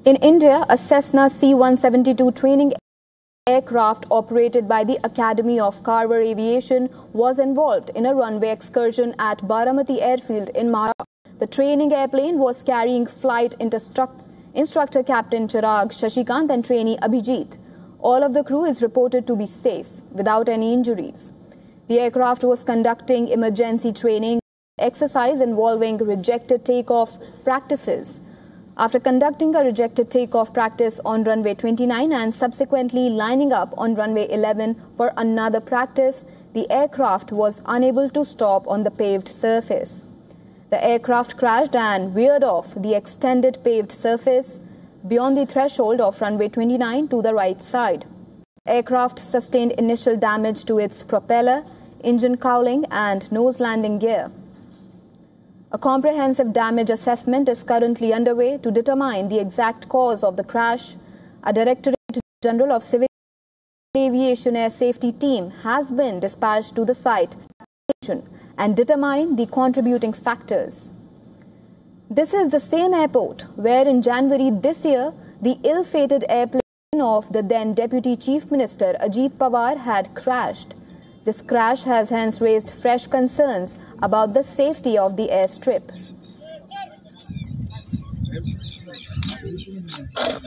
In India, a Cessna C-172 training aircraft operated by the Academy of Carver Aviation was involved in a runway excursion at Baramati Airfield in Maharashtra. The training airplane was carrying flight instructor Captain Chirag Shashikant and trainee Abhijit. All of the crew is reported to be safe, without any injuries. The aircraft was conducting emergency training exercise involving rejected takeoff practices. After conducting a rejected takeoff practice on runway 29 and subsequently lining up on runway 11 for another practice, the aircraft was unable to stop on the paved surface. The aircraft crashed and veered off the extended paved surface beyond the threshold of runway 29 to the right side. The aircraft sustained initial damage to its propeller, engine cowling and nose landing gear. A comprehensive damage assessment is currently underway to determine the exact cause of the crash. A Directorate General of Civil Aviation Air Safety team has been dispatched to the site and determine the contributing factors. This is the same airport where in January this year, the ill-fated airplane of the then Deputy Chief Minister Ajit Pawar had crashed. This crash has hence raised fresh concerns about the safety of the airstrip.